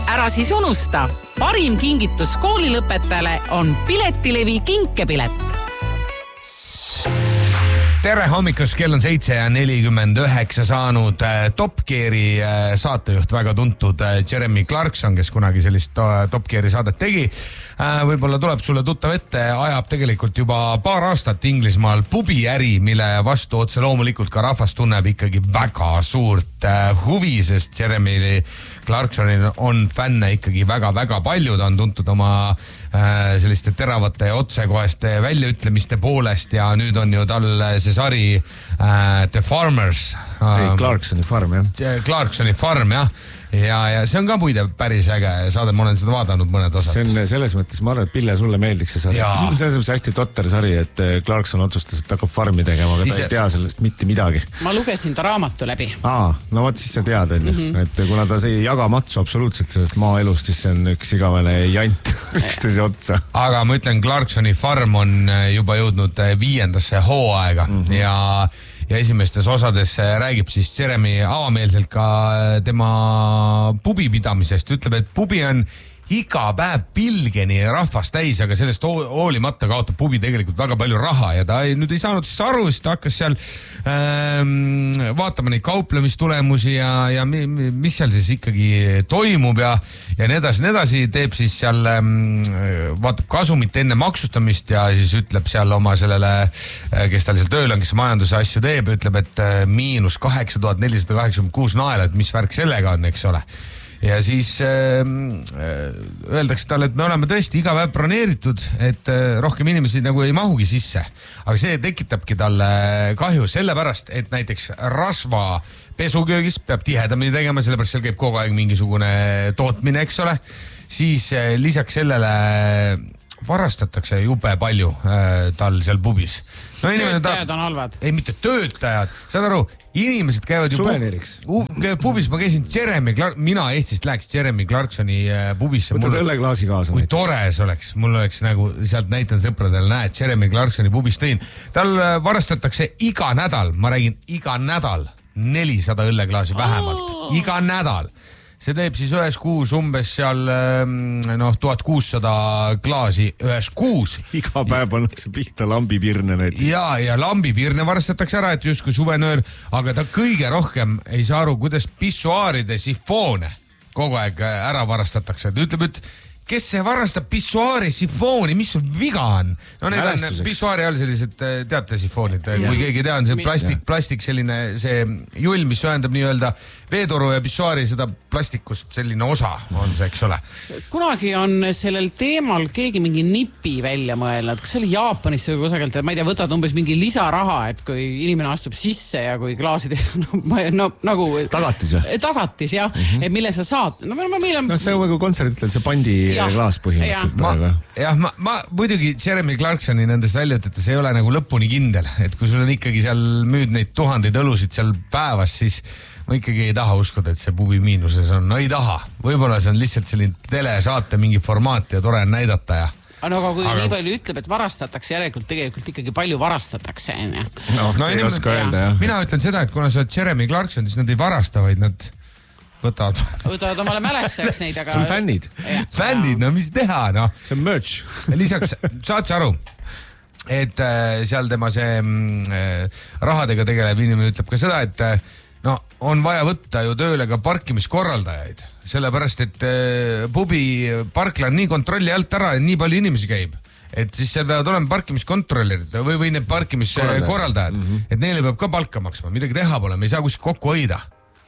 Ära siis unusta, parim kingitus koolilõpetajale on Piletilevi kinkepilet. Tere hommikust, kell on 7:49 saanud. Top Geari saatejuht, väga tuntud Jeremy Clarkson, kes kunagi sellist Top Geari saadet tegi. Võib-olla tuleb sulle tuttav ette, ajab tegelikult juba paar aastat Inglismaal pubiäri, mille vastu otse loomulikult ka rahvas tunneb ikkagi väga suurt huvi, sest Jeremy Clarksonil on fänne ikkagi väga-väga palju. Ta on tuntud oma selliste teravate ja otsekoheste väljaütlemiste poolest ja nüüd on ju tal see sari The Farmers. Clarksoni Farm, jah. Clarksoni Farm, jah. Ja see on ka muide päris äge saade, ma olen seda vaadanud mõned osad. See on selles mõttes, ma arvan, et Pille sulle meeldiks see sari. See on hästi totter sari, et Clarkson otsustas, et hakkab farmi tegema, aga ta ei tea sellest mitte midagi. Ma lugesin ta raamatu läbi. No vaat siis sa tead, et kuna ta ei jaga matsu absoluutselt sellest maaelust, siis see on üks igavene jant üksteise otsa. Aga ma ütlen, Clarksoni Farm on juba jõudnud 5. hooaega ja esimestes osades räägib siis Jeremy avameelselt ka tema pubipidamisest. Ütleb, et pubi on iga päev pilgeni rahvast täis, aga sellest hoolimata kaotab pubi tegelikult väga palju raha ja ta nüüd ei saanud siis aru, siis ta hakkas seal vaatama neid kauplemistulemusi ja mis seal siis ikkagi toimub ja nii edasi, teeb siis seal, vaatab kasumit enne maksustamist ja siis ütleb seal oma sellele, kes tal seal tööl on, kes majanduse asju teeb, ütleb, et -8486 naela, et mis värk sellega on, eks ole. Ja siis öeldakse talle, et me oleme tõesti iga päev broneeritud, et rohkem inimesi nagu ei mahugi sisse. Aga see tekitabki talle kahju sellepärast, et näiteks rasva pesuköögis peab tihedamini tegema, sellepärast seal käib kogu aeg mingisugune tootmine, eks ole. Siis lisaks sellele varastatakse jube palju tal seal pubis. Töötajad on halvad. Ei, mitte töötajad, saad aru, inimesed käivad ju pubis, ma käisin mina Eestist läheks Jeremy Clarksoni pubisse. Võtad õlleklaasi kaasa. Kui tore see oleks, mul oleks nagu sealt näitan sõpradele, näed, Jeremy Clarksoni pubis tõin. Tal varastatakse iga nädal, ma räägin iga nädal, 400 õlleklaasi vähemalt, iga nädal. See teeb siis ühes kuus umbes seal 1600 klaasi ühes kuus. Iga päev pannakse pihta lambipirne näiteks. Ja lambipirne varastatakse ära, et justkui suvenöör, aga ta kõige rohkem ei saa aru, kuidas pissuaaride sifoone kogu aeg ära varastatakse. Ta ütleb, et kes see varastab pissuaari sifooni, mis sul viga on? No need on pissuaari all sellised, teate sifoonid, kui keegi tea, on see plastik selline, see jull, mis ühendab nii-öelda veetoru ja pissuaari, seda plastikust selline osa on see, eks ole. Kunagi on sellel teemal keegi mingi nipi välja mõelnud, kas see oli Jaapanis või kusagelt, et ma ei tea, võtad umbes mingi lisaraha, et kui inimene astub sisse ja kui klaasid nagu tagatis või? Tagatis, jah, et mille sa saad. No see on nagu kontserditel see pandi klaas põhimõtteliselt praegu. Jah, ma muidugi Jeremy Clarksoni nendes väljaütetes ei ole nagu lõpuni kindel, et kui sul on ikkagi seal müüd neid tuhandeid õlusid seal päevas, siis ma ikkagi ei taha uskuda, et see pubi miinuses on. No ei taha. Võib-olla see on lihtsalt selline telesaate mingi formaat ja tore näidata ja aga kui nii palju ütleb, et varastatakse, järelikult tegelikult ikkagi palju varastatakse. No ei oska öelda, jah. Mina ütlen seda, et kuna sa oled Jeremy Clarkson, siis nad ei varasta, vaid nad võtavad omale mälestuseks neid, aga see on fännid. Fännid, no mis teha, no. See on merch. Lisaks, saad sa aru, et seal tema see rahadega tegelev inimene ütleb ka seda, et on vaja võtta ju tööle ka parkimiskorraldajaid, sellepärast, et pubi parkla on nii kontrolli alt ära ja nii palju inimesi käib. Et siis seal peavad olema parkimiskontrollerid või need parkimiskorraldajad, et neile peab ka palka maksma, midagi teha pole, me ei saa kuskil kokku hoida.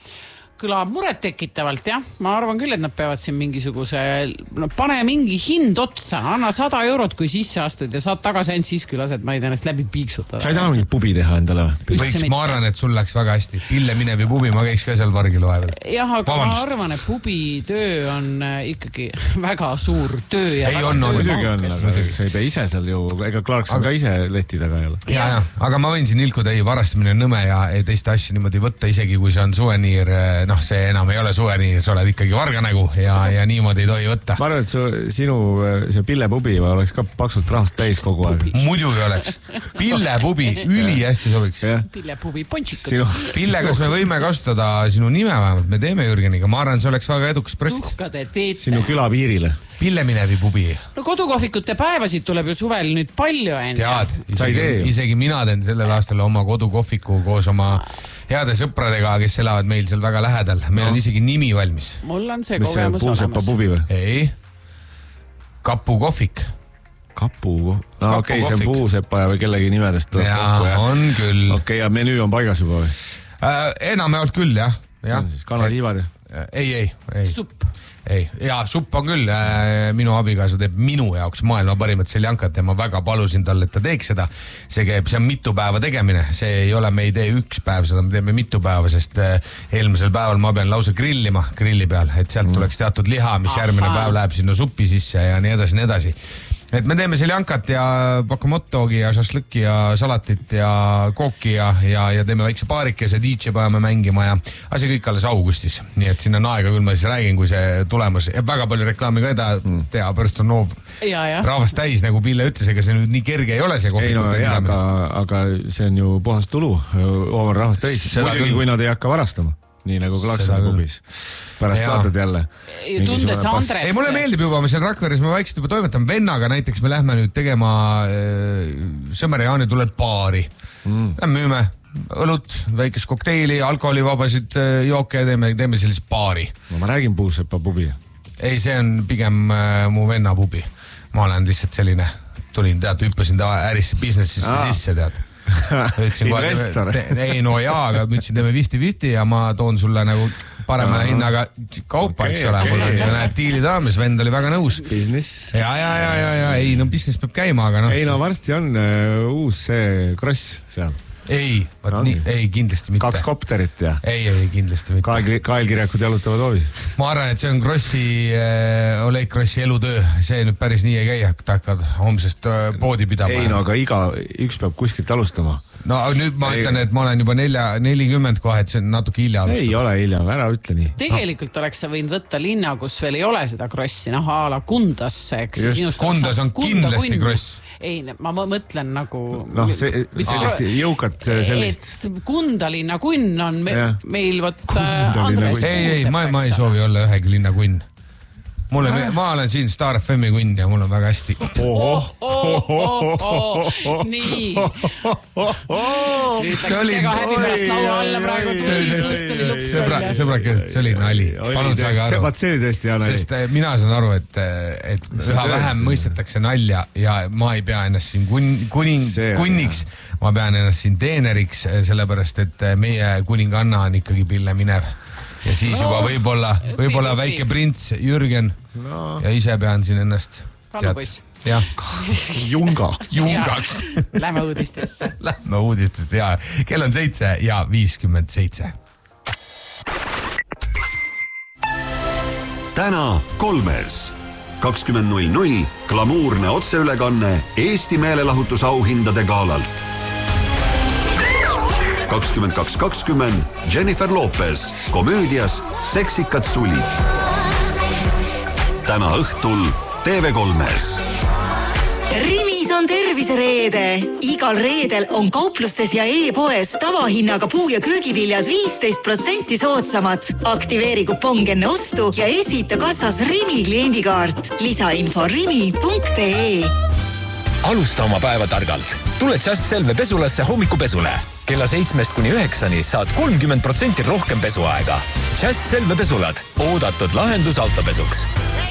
Kõlab murettekitavalt, jah. Ma arvan küll, et nad peavad siin mingisuguse, pane mingi hind otsa, anna 100 eurot, kui sisse astud ja saad tagasi ainult siis, kui lased, ma ei tea, ennast läbi piiksutada. Sa ei taha mingit pubi teha endale või? Võiks, ma arvan, et sul läks väga hästi. Pille minev ja pubi, ma käiks ka seal vargil vahevel. Jah, aga ma arvan, et pubi töö on ikkagi väga suur töö ja ei on, muidugi on, aga sa ei pea ise seal ju, ega Clarkson ka ise lehti taga ei ole. Ja, aga ma võin siin ilkuda, ei varastamine nõme ja teiste asju niimoodi võtta, isegi kui see on suveniir, see enam ei ole suve, nii sa oled ikkagi varganägu ja niimoodi ei tohi võtta. Ma arvan, et sinu see pillepubi oleks ka paksult rahast täis kogu aeg. Muidugi oleks. Pillepubi üli hästi sobiks. Pillepubi pontsikud. Pille, kas me võime kasutada sinu nime vähemalt? Me teeme Jürgeniga. Ma arvan, see oleks väga edukas projekt. Tuhkade teete. Sinu külapiirile. Pilleminevi pubi. No kodukohvikute päevasid tuleb ju suvel nüüd palju enne. Tead, isegi mina teen sellel aastal oma kodukohviku koos oma heade sõpradega, kes elavad meil seal väga lähedal. Meil on isegi nimi valmis. Mul on see mis kogemus olemas. Mis see Puusepa pubi või? Ei. Kapukohvik. Kapu? No okei, see on Puusepa ja või kellegi nimedest tuleb kokku. Ja on küll. Okei, ja menüü on paigas juba või? Enamjaolt küll, jah. Kanaliivad? Ei. Supp. Ei, supp on küll, minu abikaasa teeb minu jaoks maailma parimat seljankat ja ma väga palusin talle, et ta teeks seda. See on mitu päeva tegemine, see ei ole, me ei tee üks päev, seda me teeme mitu päeva, sest eelmisel päeval ma pean lausa grillima grilli peal, et sealt tuleks teatud liha, mis järgmine päev läheb sinna suppi sisse ja nii edasi. Et me teeme seljankat ja pakume hotdogi ja šašlõkki ja salatit ja kooki ja teeme väikse paarikese, DJ paneme mängima ja asi kõik alles augustis. Nii et sinna on aega, küll ma siis räägin, kui see tulemas ja väga palju reklaami ka teha, pärast on noob rahvast täis, nagu Pille ütles, ega see nüüd nii kerge ei ole see kohvikute pidamine. Aga see on ju puhas tulu, on rahvast täis, muidugi kui nad ei hakka varastama. Nii nagu Klaksoni pubis. Pärast vaatad jälle. Tundes Andrest. Ei, mulle meeldib juba, me seal Rakveres me vaikselt juba toimetame vennaga, näiteks me lähme nüüd tegema Sõmer Jaani tuleb baari. Müüme õlut, väikest kokteili, alkoholivabasid jooke ja teeme sellist baari. No ma räägin Puusepa pubi. Ei, see on pigem mu venna pubi. Ma olen lihtsalt selline, tulin hüppasin ta ärisse businessisse sisse, tead. Investor. Ei, no jaa, aga ma ütlesin, teeme 50-50 ja ma toon sulle nagu parema hinnaga kaupa, eks ole. Mul on ju näed diilid raames, vend oli väga nõus. Business. Ja, ei, no business peab käima, aga noh. Ei, no varsti on uus see kross seal. Ei, kindlasti mitte. 2 kopterit ja. Ei, kindlasti mitte. Kaelkirjakud jalutavad hoovis. Ma arvan, et see on Oleg Krossi elutöö. See nüüd päris nii ei käi, ta hakkad homsest poodi pidama. Ei, no aga üks peab kuskilt alustama. No nüüd ma ütlen, et ma olen juba 40 kohe, et see on natuke hilja alustada. Ei ole hilja, ära ütle nii. Tegelikult oleks sa võinud võtta linna, kus veel ei ole seda krossi, a la Kundasse, eks. Kundas on kindlasti kross. Ei, ma mõtlen nagu... Noh, sellist jõukat sellist... Kundalinna kunn on meil võt Andres. Ei, ma ei soovi olla ühegi linna kunn. Ma olen siin Star FM-i kunn ja mul on väga hästi. Nii. Ütleks sega häbi pärast laua alla praegu, et see oli lups välja. Sõbrakesed, see oli nali. Palun saage aru. See oli tõesti hea nali. Sest mina saan aru, et üha vähem mõistetakse nalja ja ma ei pea ennast siin kunniks. Ma pean ennast siin teeneriks, sellepärast, et meie kuninganna on ikkagi Pille minev. Ja siis juba võib-olla väike prints Jürgen ja ise pean siin ennast Jungaks. Lähme uudistesse. Ja kell on 7:57. Täna Kolmers 20.00 glamuurne otseülekanne Eesti meelelahutusauhindade galalt. 22.20 Jennifer Lopez komöödias Seksikad sulid. Täna õhtul TV3-s. Rimis on tervisereede. Igal reedel on kauplustes ja e-poes tavahinnaga puu- ja köögiviljad 15% soodsamad. Aktiveeri kupong enne ostu ja esita kassas Rimi kliendikaart. Lisainfo rimi.ee. Alusta oma päeva targalt. Tule Just Selve pesulasse hommikupesule. Kella 7-9 saad 30% rohkem pesuaega. Just Selve pesulad. Oodatud lahendus autopesuks.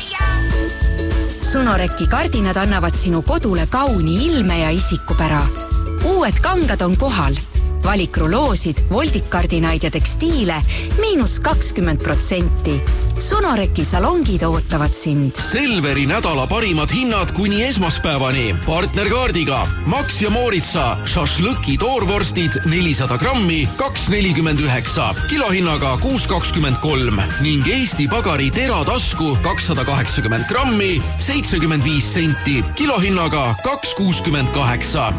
Sonoreki kardinad annavad sinu kodule kauni ilme ja isikupära. Uued kangad on kohal. Valik ruloosid, voldikkardinaid ja tekstiile -20%. Sonoreki salongid ootavad sind. Selveri nädala parimad hinnad kuni esmaspäevani. Partnerkaardiga Max ja Mooritsa šašlõki toorvorstid 400 grammi 2,49, kilohinnaga 6,23 ning Eesti Pagari teratasku 280 grammi 75 senti, kilohinnaga 2,68.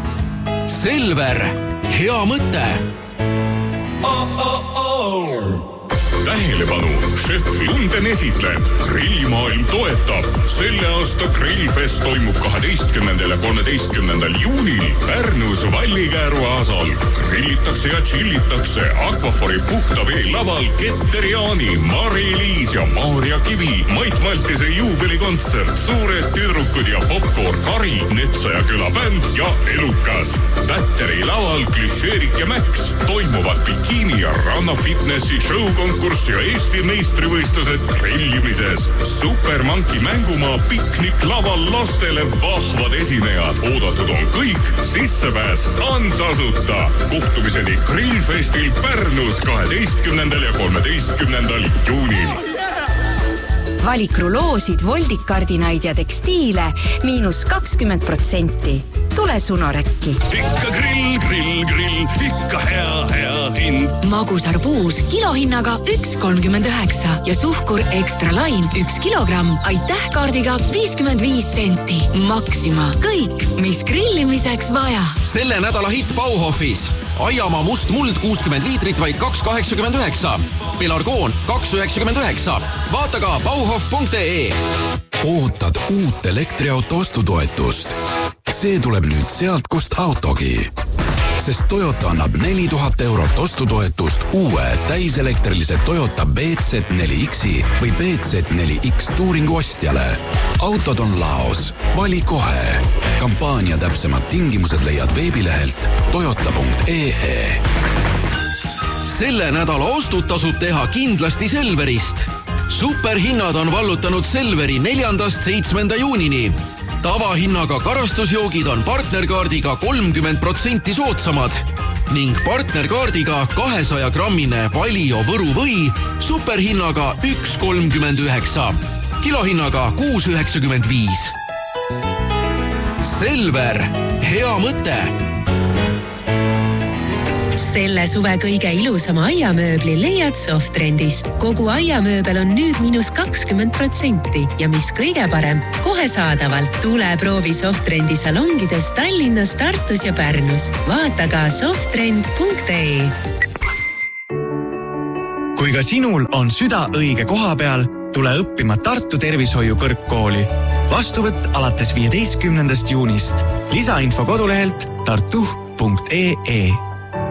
Selver, hea mõte. tähelepanu, šef Lunden esitleb, grillimaailm toetab. Selle aasta Grillfest toimub 12. ja 13. juunil Pärnus Vallikääru aasal. Grillitakse ja chillitakse Aquafori puhta vee laval Keter-Jaani, Mari-Liis ja Maarja Kivi, Mait Maltise juubelikontsert, suured tüdrukud ja popcorn Kari, Netsaja küla bänd ja Elukas. Pätteri laval Klišeerik ja Max toimuvad bikiini ja ranna fitnessi showkonkurss ja Eesti meistrivõistlused grillimises. Supermanki mängumaa piknik laval lastele vahvad esinejad. Oodatud on kõik, sissepääs on tasuta. Kohtumiseni Grillfestil Pärnus 12. ja 13. juunil. Valik ruloosid, voldikardinaid ja tekstiile -20%. Tule Sunorekki. Ikka grill, ikka hea hind. Magusarpuus kilohinnaga 1,39 ja suhkur Extra Line 1 kilogramm. Aitäh kaardiga 55 senti. Maxima. Kõik, mis grillimiseks vaja. Selle nädala hitt Bauhofis. Aiamaa must muld 60 liitrit vaid 2,89. Pelargoon 2,99. Vaata ka bauhof.ee. Ootad uut elektriauto ostutoetust. See tuleb nüüd sealt, kust autogi. Sest Toyota annab 4000 eurot ostutoetust uue täiselektrilise Toyota BZ4Xi või BZ4X Touringu ostjale. Autod on laos. Vali kohe. Kampaania täpsemad tingimused leiad veebilehelt toyota.ee. Selle nädala ostud tasub teha kindlasti Selverist. Superhinnad on vallutanud Selveri 4.–7. juunini. Tavahinnaga karastusjoogid on partnerkaardiga 30% soodsamad ning partnerkaardiga 200-grammine Valio Võru või superhinnaga 1,39. Kilohinnaga 6,95. Selver, hea mõte! Selle suve kõige ilusama aiamööbli leiad Softrendist. Kogu aiamööbel on nüüd -20% ja mis kõige parem, kohe saadaval. Tule proovi Softrendi salongides Tallinnas, Tartus ja Pärnus. Vaata ka softrend.ee. Kui ka sinul on süda õige koha peal, tule õppima Tartu Tervishoiu kõrgkooli. Vastuvõtt alates 15. juunist. Lisainfo kodulehelt tartu.ee.